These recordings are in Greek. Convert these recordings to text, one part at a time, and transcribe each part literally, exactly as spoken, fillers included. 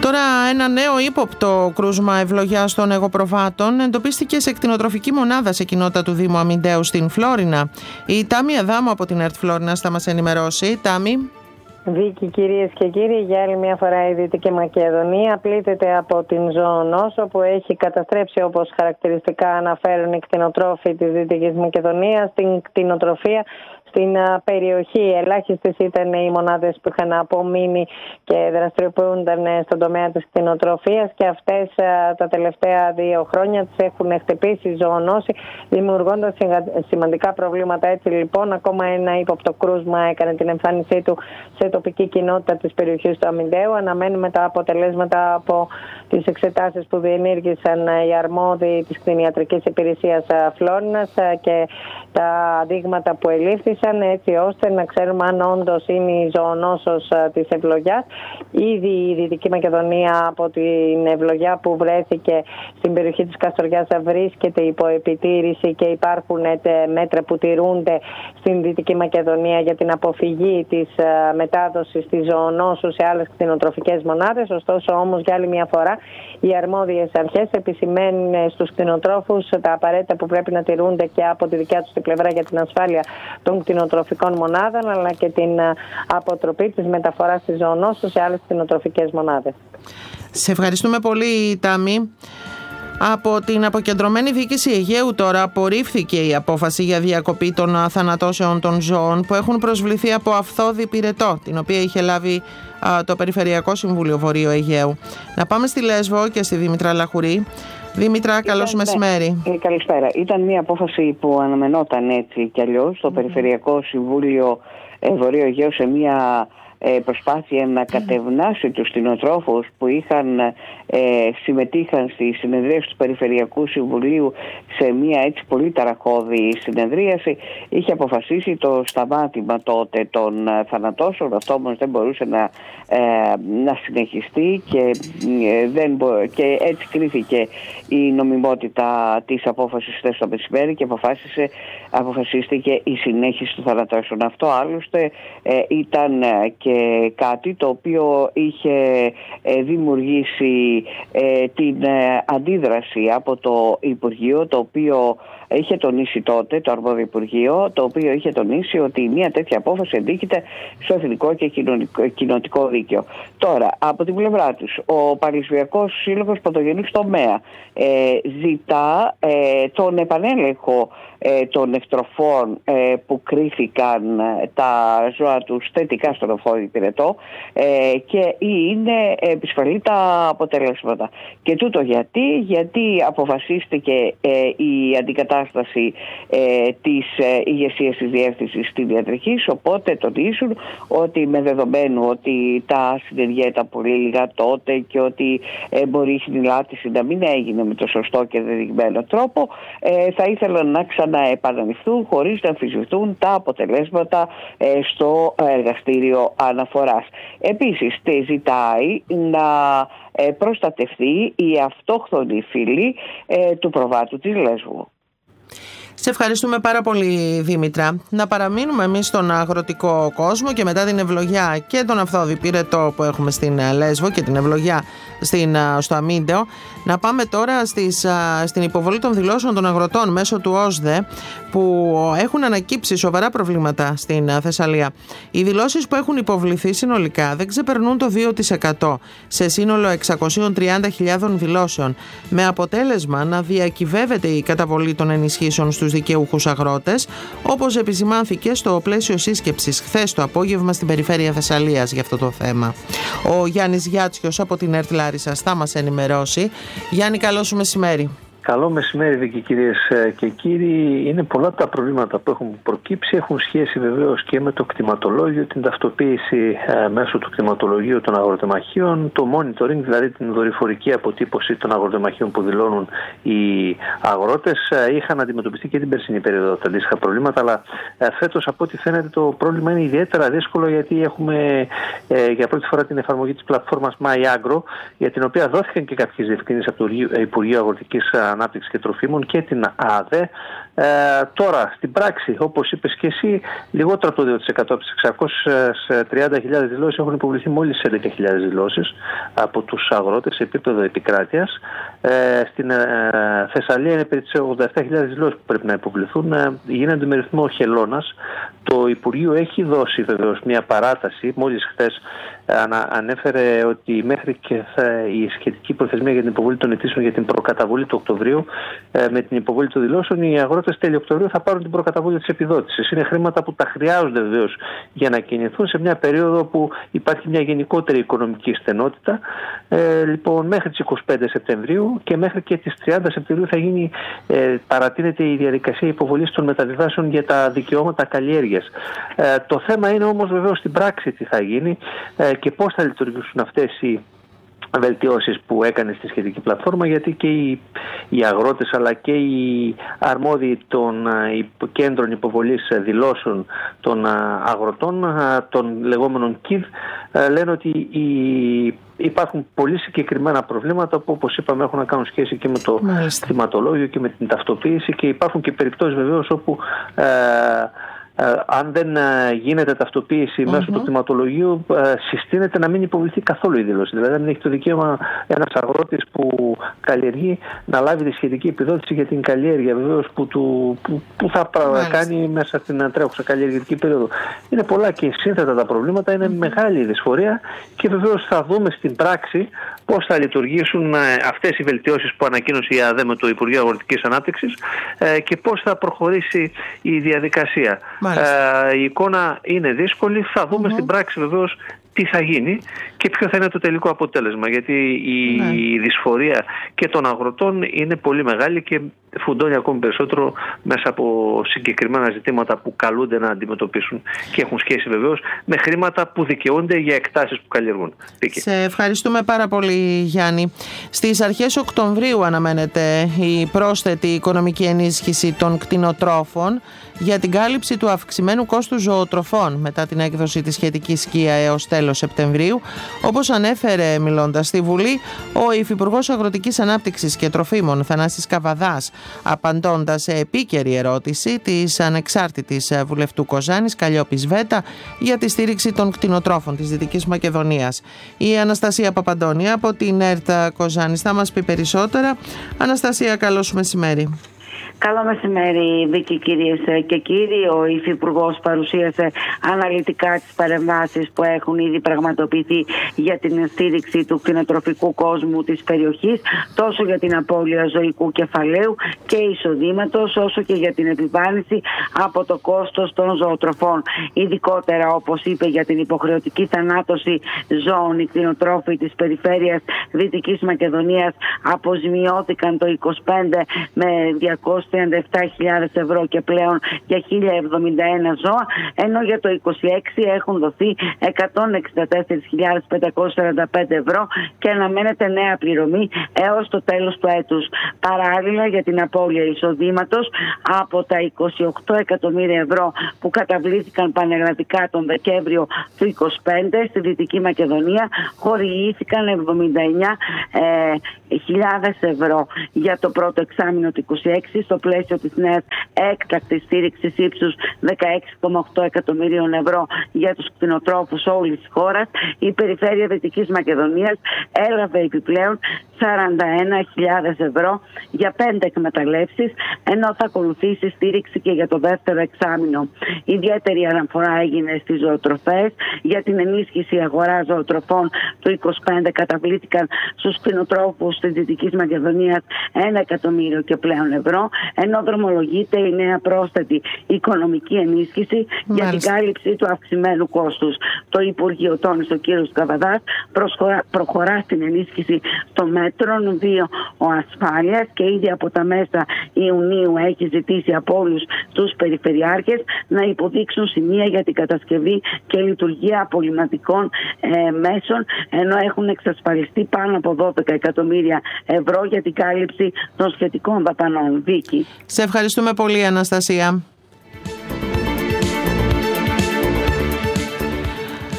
Τώρα ένα νέο ύποπτο κρούσμα ευλογιάς των εγωπροβάτων εντοπίστηκε σε κτηνοτροφική μονάδα σε κοινότητα του Δήμου Αμυντέου στην Φλόρινα. Η Τάμι Αδάμου από την ΕΡΤ Φλόρινας θα μας ενημερώσει. Τάμι. Βίκη, κυρίες και κύριοι, για άλλη μια φορά η Δυτική Μακεδονία πλήττεται από την ζωονόσο που έχει καταστρέψει, όπως χαρακτηριστικά αναφέρουν οι κτηνοτρόφοι της Δυτικής Μακεδονίας, την κτηνοτροφία στην περιοχή. Ελάχιστες ήταν οι μονάδες που είχαν απομείνει και δραστηριοποιούνταν στον τομέα της κτηνοτροφίας και αυτές τα τελευταία δύο χρόνια τις έχουν χτυπήσει ζωονόση, δημιουργώντας σημαντικά προβλήματα. Έτσι λοιπόν, ακόμα ένα ύποπτο κρούσμα έκανε την εμφάνισή του σε τοπική κοινότητα της περιοχής του Αμυντέου. Αναμένουμε τα αποτελέσματα από τις εξετάσεις που διενήργησαν οι αρμόδιοι της κτηνιατρικής υπηρεσίας Φλόρινας και τα δείγματα που ελήφθησαν, έτσι ώστε να ξέρουμε αν όντως είναι η ζωονόσος της ευλογιάς. Ήδη η Δυτική Μακεδονία από την ευλογιά που βρέθηκε στην περιοχή της Καστοριάς βρίσκεται υπό επιτήρηση και υπάρχουν μέτρα που τηρούνται στην Δυτική Μακεδονία για την αποφυγή της μετάδοσης της ζωονόσου σε άλλες κτηνοτροφικές μονάδες. Ωστόσο όμως για άλλη μια φορά οι αρμόδιες αρχές επισημαίνουν στους κτηνοτρόφους τα απαραίτητα που πρέπει να τηρούνται και από τη δικιά τους την πλευρά για την ασφάλεια των κτηνοτροφικών μονάδων, αλλά και την αποτροπή της μεταφοράς της ζωονόσου σε άλλες κτηνοτροφικές μονάδες. Σε ευχαριστούμε πολύ, Τάμι. Από την αποκεντρωμένη διοίκηση Αιγαίου τώρα απορρίφθηκε η απόφαση για διακοπή των θανατώσεων των ζώων που έχουν προσβληθεί από Αυθόδη Πυρετό, την οποία είχε λάβει α, το Περιφερειακό Συμβούλιο Βορείου Αιγαίου. Να πάμε στη Λέσβο και στη Δήμητρα Λαχουρή. Δήμητρα, καλώς μεσημέρι. Ε, καλησπέρα. Ήταν μια απόφαση που αναμενόταν έτσι κι αλλιώς στο mm-hmm. Περιφερειακό Συμβούλιο ε, Βορείου Αιγαίου σε μια ε, προσπάθεια να κατευνάσει τους κτηνοτρόφους που είχαν, ε, συμμετείχαν στη συνεδρίαση του Περιφερειακού Συμβουλίου σε μια έτσι πολύ ταραχώδη συνεδρίαση. Είχε αποφασίσει το σταμάτημα τότε των ε, θανατώσεων. Αυτό όμως δεν μπορούσε να, ε, να συνεχιστεί και, ε, δεν μπο- και έτσι κρίθηκε η νομιμότητα της απόφασης χθες το μεσημέρι και αποφάσισε, αποφασίστηκε η συνέχιση του θανατώσεων. Αυτό άλλωστε ε, ήταν ε, και κάτι το οποίο είχε ε, δημιουργήσει ε, την ε, αντίδραση από το Υπουργείο, το οποίο είχε τονίσει τότε, το αρμόδιο Υπουργείο, το οποίο είχε τονίσει ότι μια τέτοια απόφαση αντίκειται στο εθνικό και κοινοτικό δίκαιο. Τώρα, από την πλευρά τους, ο Πανεπιστημιακός Σύλλογος Πρωτογενούς Τομέα ε, ζητά ε, τον επανέλεγχο ε, των εκτροφών ε, που κρίθηκαν ε, τα ζώα τους θετικά στον Αυθόδη Πυρετό ε, και είναι επισφαλή τα αποτελέσματα. Και τούτο γιατί, γιατί αποφασίστηκε ε, η αντικατάσταση ε, της ε, ηγεσίας της διεύθυνσης στην ιατρικής, οπότε τονίζουν ότι με δεδομένου ότι τα συνεργεία ήταν πολύ λίγα τότε και ότι ε, μπορεί η συνηλάτηση να μην έγινε με το σωστό και δεδειγμένο τρόπο, ε, θα ήθελαν να ξαναεπαναληφθούν χωρίς να αμφισβητούν τα αποτελέσματα ε, στο εργαστήριο αναφοράς. Επίσης, τε ζητάει να ε, προστατευτεί η αυτόχθονη φύλη ε, του προβάτου της Λέσβου. Σε ευχαριστούμε πάρα πολύ, Δήμητρα. Να παραμείνουμε εμείς στον αγροτικό κόσμο και μετά την ευλογιά και τον Αυθόδη Πυρετό που έχουμε στην Λέσβο και την ευλογιά στην, στο Αμύντεο, να πάμε τώρα στις, στην υποβολή των δηλώσεων των αγροτών μέσω του ΟΣΔΕ που έχουν ανακύψει σοβαρά προβλήματα στην Θεσσαλία. Οι δηλώσεις που έχουν υποβληθεί συνολικά δεν ξεπερνούν το δύο τοις εκατό σε σύνολο εξακόσιες τριάντα χιλιάδες δηλώσεων, με αποτέλεσμα να διακυβεύεται η καταβολή των ενισχύσεων στους δικαιούχους αγρότες, όπως επισημάνθηκε στο πλαίσιο σύσκεψης χθες το απόγευμα στην περιφέρεια Θεσσαλίας για αυτό το θέμα. Ο Γιάννης Γιάτσιος από την ΕΡΤ Λάρισσας θα μας ενημερώσει. Γιάννη, καλώς σου μεσημέρι. Καλό μεσημέρι, Βίκη, κυρίες και κύριοι. Είναι πολλά τα προβλήματα που έχουν προκύψει. Έχουν σχέση βεβαίως και με το κτηματολόγιο, την ταυτοποίηση ε, μέσω του κτηματολογίου των αγροτεμαχίων, το monitoring, δηλαδή την δορυφορική αποτύπωση των αγροτεμαχίων που δηλώνουν οι αγρότες. Ε, είχαν αντιμετωπιστεί και την περσινή περίοδο τα αντίστοιχα προβλήματα, αλλά ε, φέτος από ό,τι φαίνεται το πρόβλημα είναι ιδιαίτερα δύσκολο, γιατί έχουμε ε, για πρώτη φορά την εφαρμογή της πλατφόρμας MyAgro, για την οποία δόθηκαν και κάποιες διευκρινήσεις από το Υπουργείο Αγροτικής Ανάπτυξης και Τροφίμων και την ΑΔΕ, Ε, τώρα, στην πράξη, όπως είπες και εσύ, λιγότερο από το δύο τοις εκατό από τις εξακόσιες τριάντα χιλιάδες δηλώσεις έχουν υποβληθεί μόλις έντεκα χιλιάδες δηλώσεις από τους αγρότες σε επίπεδο επικράτειας. Ε, στην ε, Θεσσαλία είναι περί τις ογδόντα επτά χιλιάδες δηλώσεις που πρέπει να υποβληθούν. Ε, γίνονται με ρυθμό χελώνας. Το Υπουργείο έχει δώσει βεβαίως μια παράταση. Μόλις χθες ανέφερε ότι μέχρι και θα, η σχετική προθεσμία για την υποβολή των αιτήσεων για την προκαταβολή του Οκτωβρίου, ε, με την υποβολή των δηλώσεων, οι αγρότες τέλη Οκτωβρίου θα πάρουν την προκαταβολή της επιδότησης. Είναι χρήματα που τα χρειάζονται βεβαίως για να κινηθούν σε μια περίοδο που υπάρχει μια γενικότερη οικονομική στενότητα. Ε, λοιπόν, μέχρι τις είκοσι πέντε Σεπτεμβρίου και μέχρι και τις τριάντα Σεπτεμβρίου θα γίνει, ε, παρατείνεται η διαδικασία υποβολής των μεταβιβάσεων για τα δικαιώματα καλλιέργειας. Ε, το θέμα είναι όμως βεβαίως στην πράξη τι θα γίνει ε, και πώς θα λειτουργήσουν αυτές οι βελτιώσεις που έκανε στη σχετική πλατφόρμα, γιατί και οι, οι αγρότες αλλά και οι αρμόδιοι των uh, κέντρων υποβολής δηλώσεων των uh, αγροτών, uh, των λεγόμενων κιντ, uh, λένε ότι οι, υπάρχουν πολύ συγκεκριμένα προβλήματα που, όπως είπαμε, έχουν να κάνουν σχέση και με το θυματολόγιο και με την ταυτοποίηση, και υπάρχουν και περιπτώσεις βεβαίως όπου uh, Uh, αν δεν uh, γίνεται ταυτοποίηση mm-hmm. μέσω του κτηματολογίου, uh, συστήνεται να μην υποβληθεί καθόλου η δήλωση. Δηλαδή, δεν έχει το δικαίωμα ένας αγρότης που καλλιεργεί να λάβει τη σχετική επιδότηση για την καλλιέργεια, βεβαίως, που, του, που, που θα mm-hmm. κάνει μέσα στην τρέχουσα καλλιεργητική περίοδο. Είναι πολλά και σύνθετα τα προβλήματα, είναι mm-hmm. μεγάλη η δυσφορία, και βεβαίως θα δούμε στην πράξη πώς θα λειτουργήσουν uh, αυτές οι βελτιώσεις που ανακοίνωσε η ΑΔΕ με το Υπουργείο Αγροτικής Ανάπτυξης uh, και πώς θα προχωρήσει η διαδικασία. Ε, η εικόνα είναι δύσκολη. Θα δούμε mm-hmm. στην πράξη βεβαίως τι θα γίνει και ποιο θα είναι το τελικό αποτέλεσμα. Γιατί η mm-hmm. δυσφορία και των αγροτών είναι πολύ μεγάλη και φουντώνει ακόμη περισσότερο μέσα από συγκεκριμένα ζητήματα που καλούνται να αντιμετωπίσουν και έχουν σχέση βεβαίως με χρήματα που δικαιούνται για εκτάσεις που καλλιεργούν. Σε ευχαριστούμε πάρα πολύ, Γιάννη. Στις αρχές Οκτωβρίου αναμένεται η πρόσθετη οικονομική ενίσχυση των κτηνοτρόφων για την κάλυψη του αυξημένου κόστου ζωοτροφών μετά την έκδοση της σχετικής σκία έως τέλος Σεπτεμβρίου. Όπως ανέφερε μιλώντας στη Βουλή ο Υφυπουργός Αγροτικής Ανάπτυξης και Τροφίμων Θανάσης Καβαδάς, απαντώντας σε επίκαιρη ερώτηση της ανεξάρτητης βουλευτού Κοζάνης Καλλιόπης Βέτα για τη στήριξη των κτηνοτρόφων της Δυτικής Μακεδονίας. Η Αναστασία Παπαντώνη από την ΕΡΤ Κοζάνης θα μας πει περισσότερα. Αναστασία, καλώς μεσημέρι. Καλό μεσημέρι, Βίκη, κυρίες και κύριοι. Ο Υφυπουργός παρουσίασε αναλυτικά τις παρεμβάσεις που έχουν ήδη πραγματοποιηθεί για την στήριξη του κτηνοτροφικού κόσμου της περιοχής, τόσο για την απώλεια ζωικού κεφαλαίου και εισοδήματος, όσο και για την επιβάρυνση από το κόστος των ζωοτροφών. Ειδικότερα, όπως είπε, για την υποχρεωτική θανάτωση ζώων, οι κτηνοτρόφοι της περιφέρειας Δυτικής Μακεδονίας αποζημιώθηκαν το είκοσι πέντε με διακόσιες τριάντα επτά χιλιάδες ευρώ και πλέον για χίλια εβδομήντα ένα ζώα, ενώ για το είκοσι έξι έχουν δοθεί εκατόν εξήντα τέσσερις χιλιάδες πεντακόσιες σαράντα πέντε ευρώ και αναμένεται νέα πληρωμή έως το τέλος του έτους. Παράλληλα, για την απώλεια εισοδήματος, από τα είκοσι οκτώ εκατομμύρια ευρώ που καταβλήθηκαν πανελλαδικά τον Δεκέμβριο του είκοσι πέντε στη Δυτική Μακεδονία, χορηγήθηκαν εβδομήντα εννιά χιλιάδες ευρώ για το πρώτο εξάμηνο του είκοσι έξι, στο πλαίσιο της νέας έκτακτης στήριξης ύψους δεκαέξι κόμμα οκτώ εκατομμυρίων ευρώ για τους κτηνοτρόφους όλης της χώρας. Η περιφέρεια Δυτικής Μακεδονίας έλαβε επιπλέον σαράντα ένα χιλιάδες ευρώ για πέντε εκμεταλλεύσεις, ενώ θα ακολουθήσει στήριξη και για το δεύτερο εξάμηνο. Ιδιαίτερη αναφορά έγινε στις ζωοτροφές. Για την ενίσχυση αγοράς ζωοτροφών του είκοσι πέντε καταβλήθηκαν στους κτηνοτρόφους της Δυτικής Μακεδονίας ένα εκατομμύριο και πλέον ευρώ, ενώ δρομολογείται η νέα πρόσθετη οικονομική ενίσχυση Μάλιστα. για την κάλυψη του αυξημένου κόστους. Το Υπουργείο, τόνισε ο κ. Καβαδάς, προχωρά στην ενίσχυση των μέτρων δύο ασφάλειας και ήδη από τα μέσα Ιουνίου έχει ζητήσει από όλους τους περιφερειάρχες να υποδείξουν σημεία για την κατασκευή και λειτουργία απολυματικών ε, μέσων, ενώ έχουν εξασφαλιστεί πάνω από δώδεκα εκατομμύρια ευρώ για την κάλυψη των σχετικών δαπανών. Βίκη. Σε ευχαριστούμε πολύ, Αναστασία.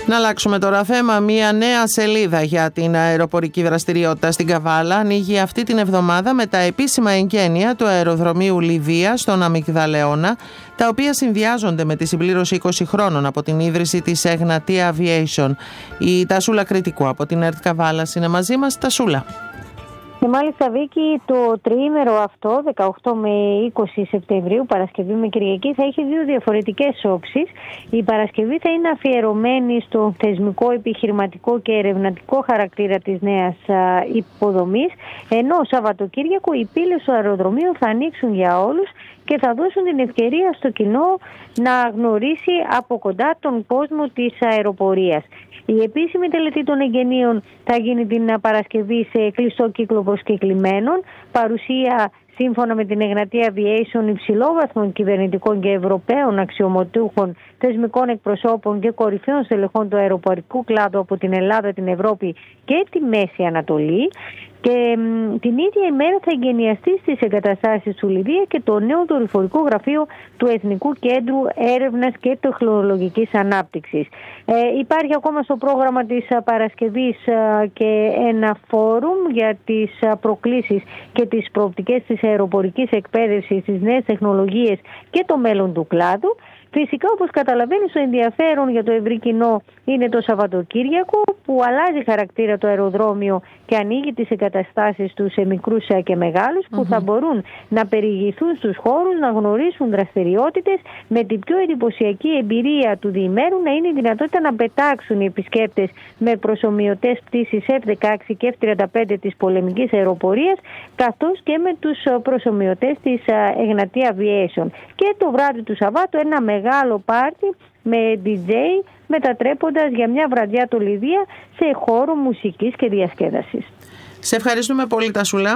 Να αλλάξουμε τώρα θέμα. Μια νέα σελίδα για την αεροπορική δραστηριότητα στην Καβάλα ανοίγει αυτή την εβδομάδα με τα επίσημα εγγένεια του αεροδρομίου Λιβύα στον Αμυγδαλεώνα, τα οποία συνδυάζονται με τη συμπλήρωση είκοσι χρόνων από την ίδρυση της Εγνατία Aviation. Η Τασούλα Κρητικού από την ΕΡΤ Καβάλας είναι μαζί μας. Τασούλα. Και μάλιστα, Βίκη, το τριήμερο αυτό, δεκαοκτώ με είκοσι Σεπτεμβρίου, Παρασκευή με Κυριακή, θα έχει δύο διαφορετικές όψεις. Η Παρασκευή θα είναι αφιερωμένη στο θεσμικό, επιχειρηματικό και ερευνητικό χαρακτήρα της νέας υποδομής, ενώ Σαββατοκύριακο οι πύλες του αεροδρομίου θα ανοίξουν για όλους και θα δώσουν την ευκαιρία στο κοινό να γνωρίσει από κοντά τον κόσμο της αεροπορίας. Η επίσημη τελετή των εγγενείων θα γίνει την Παρασκευή σε κλειστό κύκλο προσκεκλημένων, παρουσία σύμφωνα με την Εγνατία Aviation υψηλόβαθμων κυβερνητικών και ευρωπαίων αξιωματούχων, θεσμικών εκπροσώπων και κορυφαίων στελεχών του αεροπορικού κλάδου από την Ελλάδα, την Ευρώπη και τη Μέση Ανατολή. Και μ, την ίδια ημέρα θα εγγενιαστεί στις εγκαταστάσεις του Λιβύα και το νέο δορυφορικό γραφείο του Εθνικού Κέντρου Έρευνας και Τεχνολογικής Ανάπτυξης. Ε, υπάρχει ακόμα στο πρόγραμμα της Παρασκευής ε, και ένα φόρουμ για τις προκλήσεις και τις προοπτικές της αεροπορικής εκπαίδευσης, τις νέες τεχνολογίες και το μέλλον του κλάδου. Φυσικά, όπως καταλαβαίνεις, το ενδιαφέρον για το ευρύ κοινό είναι το Σαββατοκύριακο, που αλλάζει χαρακτήρα το αεροδρόμιο και ανοίγει τις εγκαταστάσεις του σε μικρούς και μεγάλους, που mm-hmm. θα μπορούν να περιηγηθούν στους χώρους, να γνωρίσουν δραστηριότητες. Με την πιο εντυπωσιακή εμπειρία του διημέρου να είναι η δυνατότητα να πετάξουν οι επισκέπτες με προσομοιωτές πτήσεις εφ δεκαέξι και εφ τριάντα πέντε της πολεμικής αεροπορίας, καθώς και με τους προσομοιωτές της Εγνατία Aviation. Και το βράδυ του Σαββάτου ένα μεγάλο πάρτι με ντι τζέι, μετατρέποντας για μια βραδιά το Λιβύα σε χώρο μουσικής και διασκέδασης. Σε ευχαριστούμε πολύ, Τασούλα.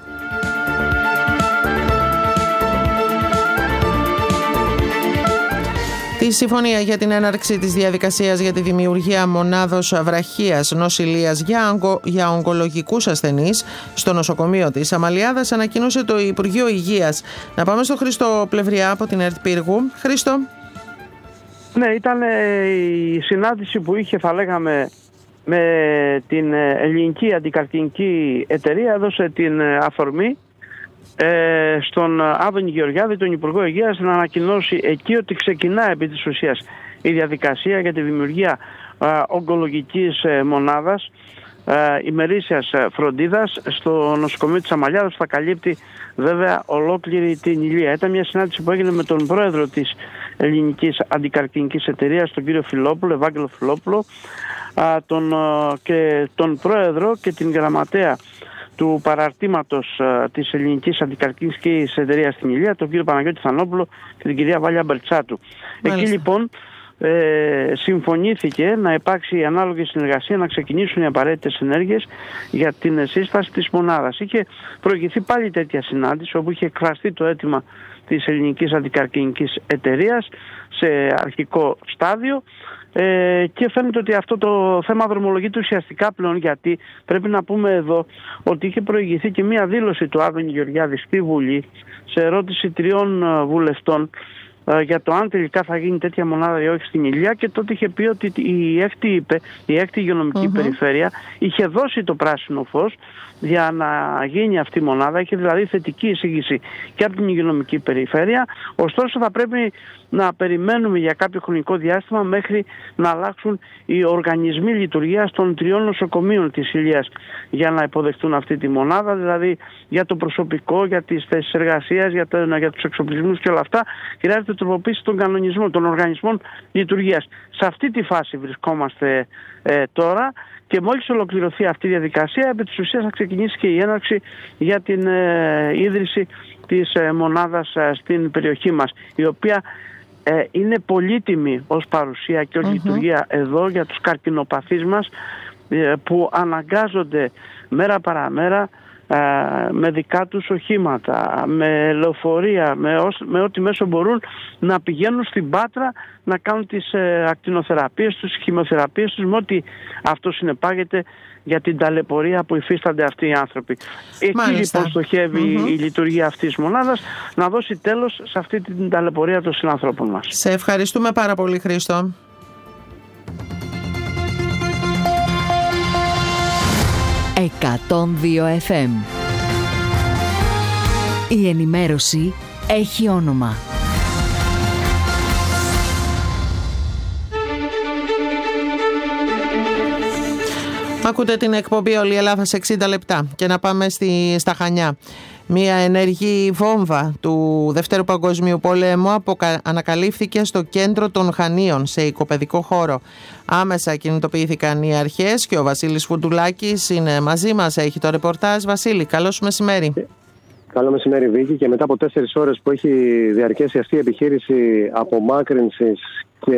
Τη συμφωνία για την έναρξη της διαδικασίας για τη δημιουργία μονάδος βραχίας νοσηλείας για, ογκο, για ογκολογικούς ασθενείς στο νοσοκομείο της Αμαλιάδας ανακοίνωσε το Υπουργείο Υγείας. Να πάμε στο Χρήστο Πλευριά από την ΕΡΤ Πύργου. Χρήστο. Ναι, ήταν η συνάντηση που είχε, θα λέγαμε, με την ελληνική αντικαρκυνική εταιρεία, έδωσε την αφορμή ε, στον Άδωνη Γεωργιάδη, τον Υπουργό Υγείας, να ανακοινώσει εκεί ότι ξεκινά επί της ουσίας η διαδικασία για τη δημιουργία ε, ογκολογικής ε, μονάδας ε, ημερήσιας φροντίδας στο νοσοκομείο της Αμαλιάδας, που θα καλύπτει βέβαια ολόκληρη την Ηλία. Ήταν μια συνάντηση που έγινε με τον πρόεδρο της ελληνικής αντικαρκυνικής εταιρείας, τον κύριο Φιλόπουλο, Ευάγγελο Φιλόπουλο, α, τον, α, και τον πρόεδρο και την γραμματέα του παραρτήματος α, της ελληνικής αντικαρκυνικής εταιρείας στην Ηλία, τον κύριο Παναγιώτη Θανόπουλο και την κυρία Βάλια Μπερτσάτου. Μάλιστα. Εκεί λοιπόν ε, συμφωνήθηκε να υπάρξει ανάλογη συνεργασία, να ξεκινήσουν οι απαραίτητες ενέργειες για την σύσταση της μονάδας. Είχε προηγηθεί πάλι τέτοια συνάντηση, όπου είχε εκφραστεί το αίτημα της ελληνικής αντικαρκυνικής εταιρείας σε αρχικό στάδιο ε, και φαίνεται ότι αυτό το θέμα δρομολογείται ουσιαστικά πλέον, γιατί πρέπει να πούμε εδώ ότι είχε προηγηθεί και μία δήλωση του Άδωνη Γεωργιάδη στη Βουλή σε ερώτηση τριών βουλευτών για το αν τελικά θα γίνει τέτοια μονάδα ή όχι στην Ηλία, και τότε είχε πει ότι η έκτη, είπε, η έκτη υγειονομική mm-hmm. περιφέρεια είχε δώσει το πράσινο φως για να γίνει αυτή η μονάδα, είχε δηλαδή θετική εισήγηση και από την υγειονομική περιφέρεια. Ωστόσο θα πρέπει να περιμένουμε για κάποιο χρονικό διάστημα μέχρι να αλλάξουν οι οργανισμοί λειτουργίας των τριών νοσοκομείων της Ηλίας για να υποδεχτούν αυτή τη μονάδα, δηλαδή για το προσωπικό, για τις θέσεις εργασίας, για, το, για τους εξοπλισμούς και όλα αυτά. Χρειάζεται τροποποίηση των κανονισμών, των οργανισμών λειτουργίας. Σε αυτή τη φάση βρισκόμαστε ε, τώρα, και μόλις ολοκληρωθεί αυτή η διαδικασία, επί της ουσίας θα ξεκινήσει και η έναρξη για την ε, ίδρυση της ε, μονάδας ε, στην περιοχή μας, η οποία ε, είναι πολύτιμη ως παρουσία και ως mm-hmm. λειτουργία εδώ για τους καρκινοπαθείς μας, ε, που αναγκάζονται μέρα παραμέρα με δικά τους οχήματα, με λεωφορεία, με, ως, με ό,τι μέσο μπορούν να πηγαίνουν στην Πάτρα να κάνουν τις ε, ακτινοθεραπείες τους, τις χημειοθεραπείες τους, με ό,τι αυτό συνεπάγεται για την ταλαιπωρία που υφίστανται αυτοί οι άνθρωποι. Εκεί Μάλιστα. λοιπόν στοχεύει mm-hmm. η λειτουργία αυτής της μονάδας, να δώσει τέλος σε αυτή την ταλαιπωρία των συνανθρώπων μας. Σε ευχαριστούμε πάρα πολύ, Χρήστο. εκατόν δύο εφ εμ. Η ενημέρωση έχει όνομα. Ακούτε την εκπομπή «Όλη η Ελλάδα σε εξήντα λεπτά» και να πάμε στη, στα Χανιά. Μία ενεργή βόμβα του Δευτέρου Παγκοσμίου Πολέμου αποκα... ανακαλύφθηκε στο κέντρο των Χανίων, σε οικοπαιδικό χώρο. Άμεσα κινητοποιήθηκαν οι αρχές και ο Βασίλης Φουντουλάκης είναι μαζί μας. Έχει το ρεπορτάζ. Βασίλη, καλώς μεσημέρι. Καλό μεσημέρι, Βίκη. Και μετά από τέσσερις ώρες που έχει διαρκέσει αυτή η επιχείρηση απομάκρυνσης και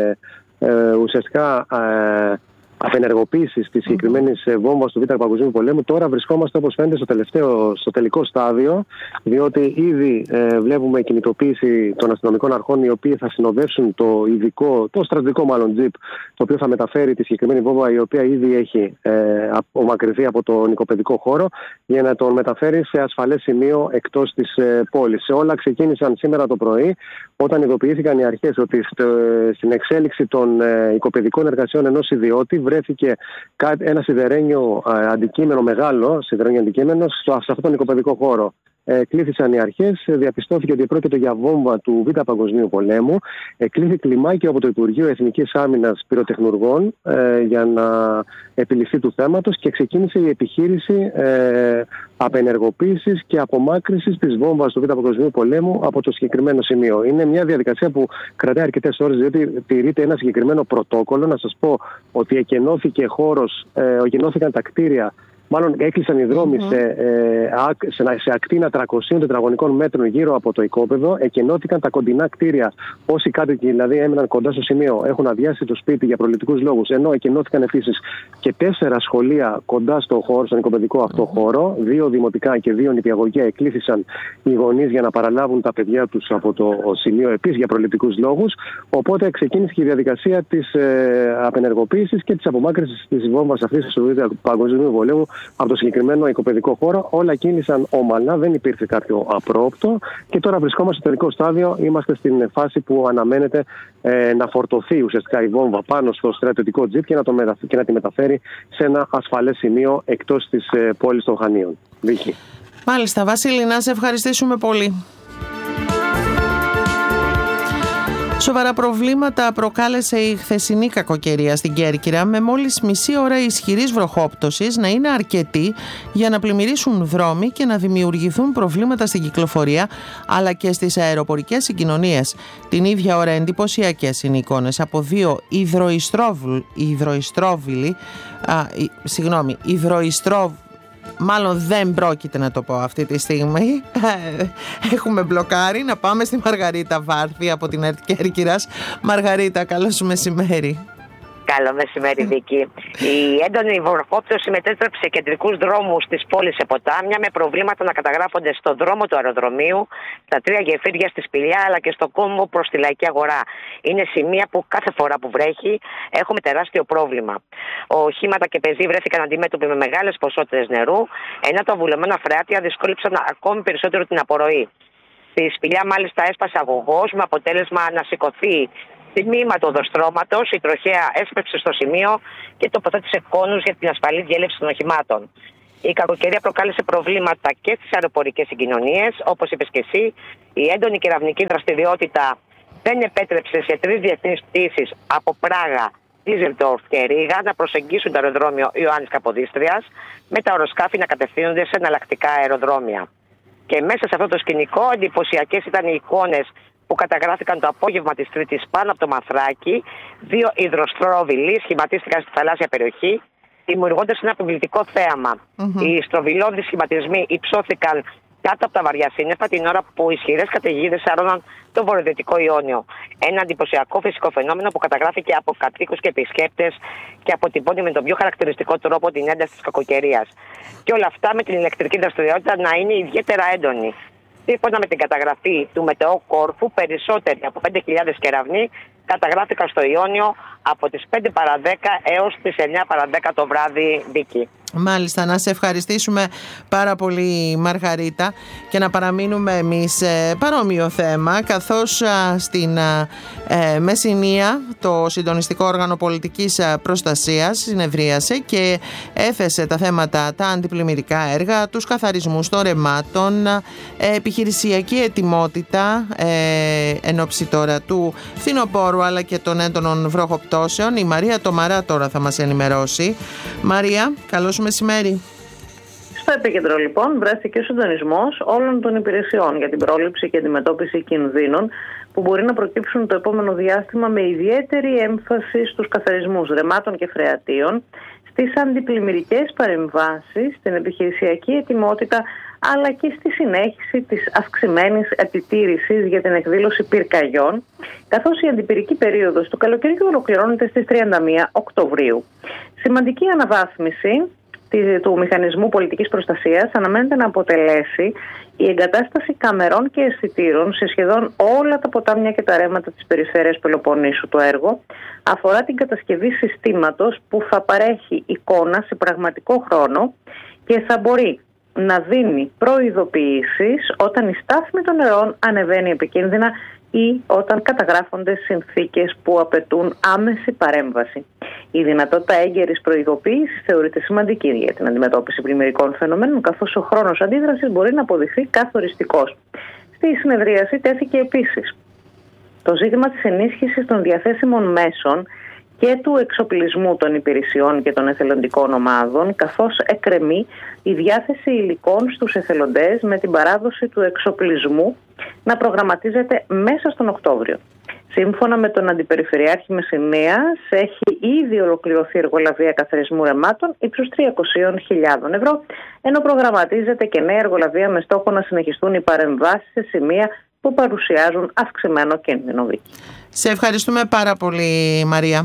ε, ουσιαστικά ε, απενεργοποίησης της συγκεκριμένης βόμβας του Β' Παγκοσμίου Πολέμου, τώρα βρισκόμαστε, όπως φαίνεται, στο, τελευταίο, στο τελικό στάδιο, διότι ήδη ε, βλέπουμε κινητοποίηση των αστυνομικών αρχών, οι οποίοι θα συνοδεύσουν το ειδικό, το στρατιωτικό μάλλον τζιπ, το οποίο θα μεταφέρει τη συγκεκριμένη βόμβα, η οποία ήδη έχει ε, απομακρυνθεί από τον οικοπαιδικό χώρο, για να τον μεταφέρει σε ασφαλές σημείο εκτός της ε, πόλης. Όλα ξεκίνησαν σήμερα το πρωί, όταν ειδοποιήθηκαν οι αρχές ότι στο, στην εξέλιξη των ε, οικοπαιδικών εργασιών ενός ιδιώτη βρέθηκε ένα σιδερένιο αντικείμενο, μεγάλο σιδερένιο αντικείμενο, σε αυτόν τον οικοπαιδικό χώρο. Ε, κλήθησαν οι αρχές, διαπιστώθηκε ότι πρόκειται για βόμβα του Β' Παγκοσμίου Πολέμου. Ε, κλήθη κλιμάκι από το Υπουργείο Εθνικής Άμυνας Πυροτεχνουργών ε, για να επιληφθεί του θέματος και ξεκίνησε η επιχείρηση ε, απενεργοποίησης και απομάκρυνσης της βόμβας του Β' Παγκοσμίου Πολέμου από το συγκεκριμένο σημείο. Είναι μια διαδικασία που κρατάει αρκετές ώρες, διότι τηρείται ένα συγκεκριμένο πρωτόκολλο. Να σας πω ότι εκενώθηκε χώρος, ε, εκενώθηκαν τα κτίρια. Μάλλον έκλεισαν οι δρόμοι mm-hmm. σε, ε, σε, σε ακτίνα τριακοσίων τετραγωνικών μέτρων γύρω από το οικόπεδο. Εκενώθηκαν τα κοντινά κτίρια. Όσοι κάτοικοι δηλαδή έμειναν κοντά στο σημείο έχουν αδειάσει το σπίτι για προληπτικούς λόγους. Ενώ εκενώθηκαν επίσης και τέσσερα σχολεία κοντά στο χώρο, στον οικοπαιδικό αυτό mm-hmm. χώρο. Δύο δημοτικά και δύο νηπιαγωγεία. Εκλήθησαν οι γονείς για να παραλάβουν τα παιδιά τους από το σημείο επίσης για προληπτικούς λόγους. Οπότε ξεκίνησε και η διαδικασία της ε, απενεργοποίησης και της απομάκρυνσης της βόμβας αυτής του Β' Παγκοσμίου Πολέμου από το συγκεκριμένο οικοπαιδικό χώρο. Όλα κίνησαν όμαλα, δεν υπήρξε κάποιο απρόοπτο και τώρα βρισκόμαστε στο τελικό στάδιο. Είμαστε στην φάση που αναμένεται ε, να φορτωθεί ουσιαστικά η βόμβα πάνω στο στρατιωτικό τζιπ και να, το μετα... και να τη μεταφέρει σε ένα ασφαλές σημείο εκτός της ε, πόλης των Χανίων. Βίκη. Μάλιστα, Βασίλη, να σε ευχαριστήσουμε πολύ. Σοβαρά προβλήματα προκάλεσε η χθεσινή κακοκαιρία στην Κέρκυρα, με μόλις μισή ώρα ισχυρής βροχόπτωσης να είναι αρκετή για να πλημμυρίσουν δρόμοι και να δημιουργηθούν προβλήματα στην κυκλοφορία αλλά και στις αεροπορικές συγκοινωνίες. Την ίδια ώρα εντυπωσιακές είναι οι εικόνες από δύο υδροϊστρόβιλοι, συγγνώμη, υδροϊστρόβιλοι, μάλλον δεν πρόκειται να το πω αυτή τη στιγμή. Έχουμε μπλοκάρει. Να πάμε στη Μαργαρίτα Βάρθη από την ΕΡΤ Κέρκυρας. Μαργαρίτα, καλώς μεσημέρι. Καλό μεσημέρι, Βίκη. Η έντονη βροχόπτωση μετέτρεψε κεντρικούς δρόμους της πόλης σε ποτάμια, με προβλήματα να καταγράφονται στον δρόμο του αεροδρομίου, στα τρία γεφύρια στη Σπηλιά αλλά και στο κόμβο προς τη Λαϊκή Αγορά. Είναι σημεία που κάθε φορά που βρέχει έχουμε τεράστιο πρόβλημα. Οχήματα και πεζοί βρέθηκαν αντιμέτωποι με μεγάλες ποσότητες νερού, ενώ τα βουλωμένα φρεάτια δυσκόλυψαν ακόμη περισσότερο την απορροή. Στη Σπηλιά, μάλιστα, έσπασε αγωγός με αποτέλεσμα να σηκωθεί τμήμα του οδοστρώματος. Η τροχέα έσπευσε στο σημείο και τοποθέτησε κόνους για την ασφαλή διέλευση των οχημάτων. Η κακοκαιρία προκάλεσε προβλήματα και στις αεροπορικές συγκοινωνίες. Όπως είπες και εσύ, η έντονη κεραυνική δραστηριότητα δεν επέτρεψε σε τρεις διεθνείς πτήσεις από Πράγα, Ντίζελντορφ και Ρήγα να προσεγγίσουν το αεροδρόμιο Ιωάννης Καποδίστριας, με τα αεροσκάφη να κατευθύνονται σε εναλλακτικά αεροδρόμια. Και μέσα σε αυτό το σκηνικό, εντυπωσιακές ήταν οι εικόνες που καταγράφηκαν το απόγευμα της Τρίτης πάνω από το Μαθράκι. Δύο υδροστρόβιλοι σχηματίστηκαν στη θαλάσσια περιοχή, δημιουργώντας ένα αποβλητικό θέαμα. Mm-hmm. Οι στροβιλώδεις σχηματισμοί υψώθηκαν κάτω από τα βαριά σύννεφα την ώρα που ισχυρές καταιγίδες σαρώναν το βορειοδυτικό Ιόνιο. Ένα εντυπωσιακό φυσικό φαινόμενο που καταγράφηκε από κατοίκους και επισκέπτες και αποτυπώνει με τον πιο χαρακτηριστικό τρόπο την ένταση της κακοκαιρίας. Και όλα αυτά με την ηλεκτρική δραστηριότητα να είναι ιδιαίτερα έντονη. Σύμφωνα με την καταγραφή του Μετεοκόρφου, περισσότεροι από πέντε χιλιάδες κεραυνοί καταγράφηκαν στο Ιόνιο από τις πέντε παρά δέκα έως τις εννιά παρά δέκα το βράδυ, Βίκη. Μάλιστα, να σε ευχαριστήσουμε πάρα πολύ, Μαργαρίτα, και να παραμείνουμε εμείς σε παρόμοιο θέμα, καθώς στην ε, Μεσσηνία το Συντονιστικό Όργανο Πολιτικής Προστασίας συνεδρίασε και έθεσε τα θέματα, τα αντιπλημμυρικά έργα, τους καθαρισμούς των ρεμάτων, ε, επιχειρησιακή ετοιμότητα ε, εν ώψη τώρα του φθινοπόρου αλλά και των έντονων βροχοπτώσεων. Η Μαρία Τομαρά τώρα θα μας ενημερώσει. Μαρία, καλώς μεσημέρι. Στο επίκεντρο λοιπόν βρέθηκε ο συντονισμός όλων των υπηρεσιών για την πρόληψη και αντιμετώπιση κινδύνων που μπορεί να προκύψουν το επόμενο διάστημα, με ιδιαίτερη έμφαση στους καθαρισμούς ρεμάτων και φρεατίων, στις αντιπλημμυρικές παρεμβάσεις, στην επιχειρησιακή ετοιμότητα, αλλά και στη συνέχιση της αυξημένης επιτήρησης για την εκδήλωση πυρκαγιών, καθώς η αντιπυρική περίοδος του καλοκαιριού ολοκληρώνεται στις τριάντα μία Οκτωβρίου. Σημαντική αναβάθμιση του Μηχανισμού Πολιτικής Προστασίας αναμένεται να αποτελέσει η εγκατάσταση καμερών και αισθητήρων σε σχεδόν όλα τα ποτάμια και τα ρέματα της περιφέρειας Πελοποννήσου. Το έργο αφορά την κατασκευή συστήματος που θα παρέχει εικόνα σε πραγματικό χρόνο και θα μπορεί να δίνει προειδοποιήσεις όταν η στάθμη των νερών ανεβαίνει επικίνδυνα ή όταν καταγράφονται συνθήκες που απαιτούν άμεση παρέμβαση. Η δυνατότητα έγκαιρης προειδοποίησης θεωρείται σημαντική για την αντιμετώπιση πλημμυρικών φαινομένων, καθώς ο χρόνος αντίδρασης μπορεί να αποδειχθεί καθοριστικός. Στη συνεδρίαση τέθηκε επίσης το ζήτημα της ενίσχυσης των διαθέσιμων μέσων και του εξοπλισμού των υπηρεσιών και των εθελοντικών ομάδων, καθώς εκκρεμεί η διάθεση υλικών στους εθελοντές με την παράδοση του εξοπλισμού να προγραμματίζεται μέσα στον Οκτώβριο. Σύμφωνα με τον Αντιπεριφερειάρχη Μεσσηνίας, έχει ήδη ολοκληρωθεί εργολαβία καθαρισμού ρεμάτων ύψους τριακόσιες χιλιάδες ευρώ, ενώ προγραμματίζεται και νέα εργολαβία με στόχο να συνεχιστούν οι παρεμβάσεις σε σημεία που παρουσιάζουν αυξημένο κίνδυνο. Σε ευχαριστούμε πάρα πολύ, Μαρία.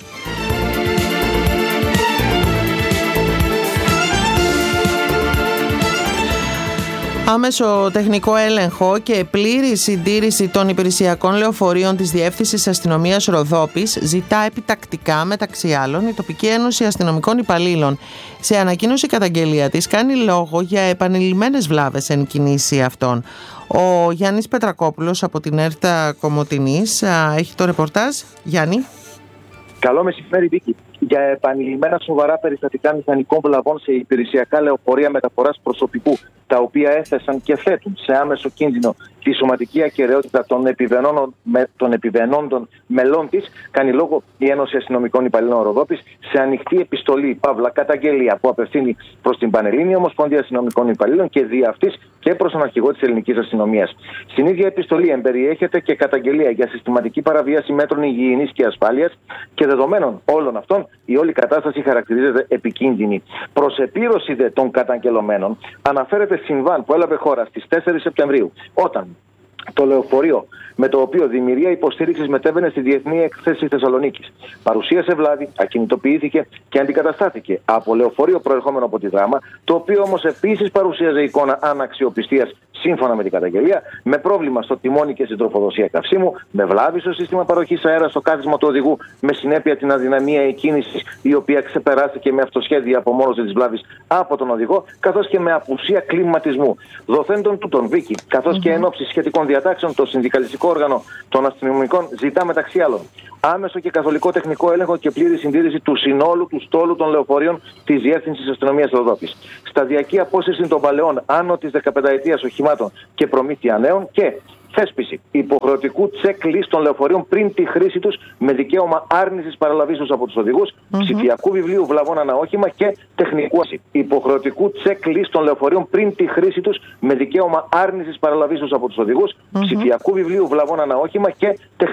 Άμεσο τεχνικό έλεγχο και πλήρη συντήρηση των υπηρεσιακών λεωφορείων της Διεύθυνσης Αστυνομίας Ροδόπης ζητά επιτακτικά, μεταξύ άλλων, η Τοπική Ένωση Αστυνομικών Υπαλλήλων. Σε ανακοίνωση καταγγελία της κάνει λόγο για επανειλημμένες βλάβες εν κινήσει αυτών. Ο Γιάννης Πετρακόπουλος από την ΕΡΤΑ Κομοτηνής έχει το ρεπορτάζ. Γιάννη. Καλό μεσημέρι, Βίκη. Για επανειλημμένα σοβαρά περιστατικά μηχανικών βλαβών σε υπηρεσιακά λεωφορεία μεταφοράς προσωπικού, τα οποία έθεσαν και θέτουν σε άμεσο κίνδυνο τη σωματική ακεραιότητα των επιβενόντων, με, των επιβενόντων μελών της, κάνει λόγο η Ένωση Αστυνομικών Υπαλλήλων Ροδόπης σε ανοιχτή επιστολή, παύλα, καταγγελία που απευθύνει προς την Πανελλήνια Ομοσπονδία Αστυνομικών Υπαλλήλων και δι' αυτής και προς τον αρχηγό της Ελληνικής Αστυνομίας. Στην ίδια επιστολή εμπεριέχεται και καταγγελία για συστηματική παραβίαση μέτρων υγιεινής και ασφάλειας και δεδομένων όλων αυτών, η όλη κατάσταση χαρακτηρίζεται επικίνδυνη. Προς επίρρωση δε των καταγγελωμένων αναφέρεται συμβάν που έλαβε χώρα στις τέσσερις Σεπτεμβρίου, όταν το λεωφορείο με το οποίο δημιουργία υποστήριξης μετέβαινε στη Διεθνή Έκθεση Θεσσαλονίκης παρουσίασε βλάβη, ακινητοποιήθηκε και αντικαταστάθηκε από λεωφορείο προερχόμενο από τη Δράμα, το οποίο όμως επίσης παρουσίαζε εικόνα αναξιοπιστίας σύμφωνα με την καταγγελία, με πρόβλημα στο τιμόνι και στην τροφοδοσία καυσίμου, με βλάβη στο σύστημα παροχής αέρα στο κάθισμα του οδηγού, με συνέπεια την αδυναμία εκκίνησης, η οποία ξεπεράστηκε με αυτοσχέδια απομόνωση της βλάβης από τον οδηγό, καθώς και με απουσία κλιματισμού. Δοθέντων τούτων, Βίκη, καθώς mm-hmm. και εν ώψη σχετικών διατάξεων, το συνδικαλιστικό όργανο των αστυνομικών ζητά μεταξύ άλλων άμεσο και καθολικό τεχνικό έλεγχο και πλήρη συντήρηση του συνόλου του στόλου των λεωφορείων της Διεύθυνσης Αστυνομίας Ροδόπης. Σταδιακή απόσυρση των παλαιών άνω της δεκαπενταετίας οχημάτων και προμήθεια νέων και θέσπιση υποχρεωτικού checklist των λεωφορείων πριν τη χρήση τους με δικαίωμα άρνησης παραλαβής τους από τους οδηγούς, mm-hmm. ψηφιακού βιβλίου βλαβών ανά όχημα και τεχνικού υποχρεωτικού checklist των λεωφορείων πριν τη χρήση τους με δικαίωμα άρνησης παραλαβής τους από τους οδηγούς, mm-hmm. ψηφιακού βιβλίου βλαβών ανά όχημα και τεχνικού